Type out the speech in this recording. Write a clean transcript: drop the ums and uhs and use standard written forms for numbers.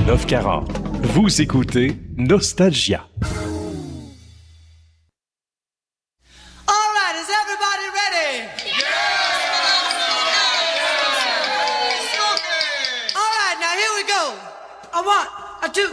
9h40. Vous écoutez Nostalgia. All right, is everybody ready? All right, now here we go. A one, a two,